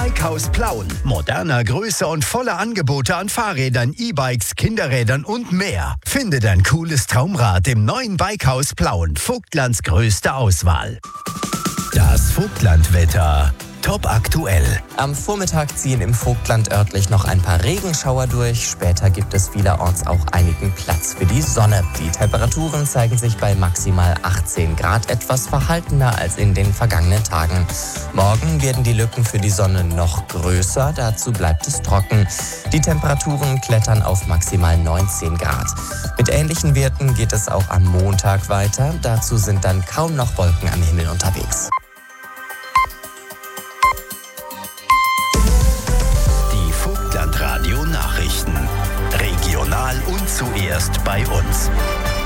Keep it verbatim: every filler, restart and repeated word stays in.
Bikehaus Plauen. Moderner Größe und volle Angebote an Fahrrädern, E-Bikes, Kinderrädern und mehr. Finde dein cooles Traumrad im neuen Bikehaus Plauen. Vogtlands größte Auswahl. Das Vogtlandwetter. Top aktuell. Am Vormittag ziehen im Vogtland örtlich noch ein paar Regenschauer durch. Später gibt es vielerorts auch einigen Platz für die Sonne. Die Temperaturen zeigen sich bei maximal achtzehn Grad, etwas verhaltener als in den vergangenen Tagen. Morgen werden die Lücken für die Sonne noch größer, dazu bleibt es trocken. Die Temperaturen klettern auf maximal neunzehn Grad. Mit ähnlichen Werten geht es auch am Montag weiter. Dazu sind dann kaum noch Wolken am Himmel unterwegs. Radio Nachrichten. Regional und zuerst bei uns.